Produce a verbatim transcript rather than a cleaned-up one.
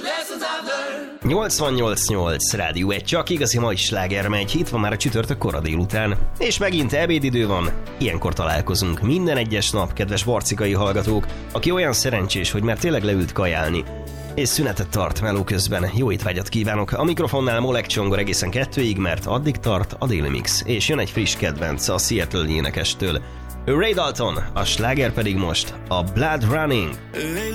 nyolcvannyolc nyolc Rádió egy, csak igazi mai sláger megy. Itt van már a csütörtök kora délután, és megint ebédidő van. Ilyenkor találkozunk minden egyes nap, kedves barcikai hallgatók, aki olyan szerencsés, hogy már tényleg leült kajálni, és szünetet tart meló közben. Jó étvágyat kívánok! A mikrofonnál Molek Csongor egészen kettőig, mert addig tart a Daily Mix, és jön egy friss kedvenc a Seattle énekestől. Ray Dalton, a sláger pedig most a Blood Running.